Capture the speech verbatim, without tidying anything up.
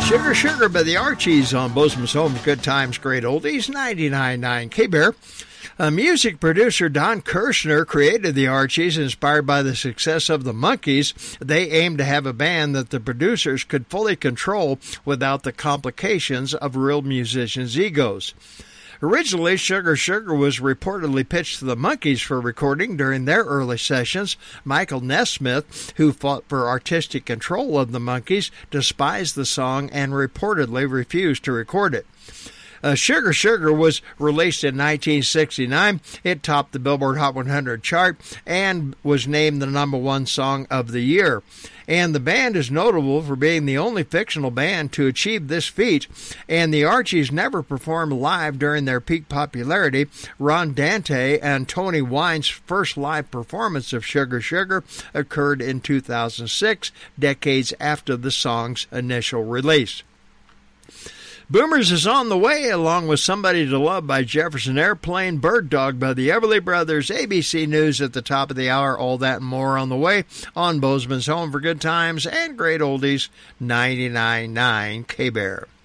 Sugar Sugar by the Archies on Bozeman's Home for Good Times, Great Oldies, ninety-nine point nine K-Bear. Uh, music producer Don Kirshner created the Archies, inspired by the success of the Monkees. They aimed to have a band that the producers could fully control without the complications of real musicians' egos. Originally, Sugar Sugar was reportedly pitched to the Monkees for recording during their early sessions. Michael Nesmith, who fought for artistic control of the Monkees, despised the song and reportedly refused to record it. Uh, Sugar Sugar was released in nineteen sixty-nine. It topped the Billboard Hot one hundred chart and was named the number one song of the year. And the band is notable for being the only fictional band to achieve this feat, and the Archies never performed live during their peak popularity. Ron Dante and Tony Wine's first live performance of Sugar Sugar occurred in two thousand six, decades after the song's initial release. Boomers is on the way, along with Somebody to Love by Jefferson Airplane, Bird Dog by the Everly Brothers, A B C News at the top of the hour, all that and more on the way on Bozeman's Home for Good Times and Great Oldies, ninety-nine point nine K-Bear.